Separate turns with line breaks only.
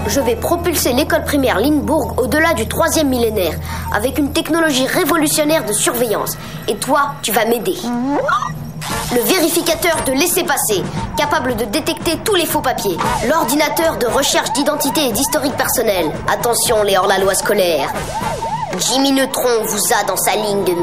Je vais propulser l'école primaire Lindbourg au-delà du 3e millénaire avec une technologie révolutionnaire de surveillance. Et toi, tu vas m'aider. Le vérificateur de laissez-passer, capable de détecter tous les faux papiers. L'ordinateur de recherche d'identité et d'historique personnel. Attention, les hors-la-loi scolaires. Jimmy Neutron vous a dans sa ligne de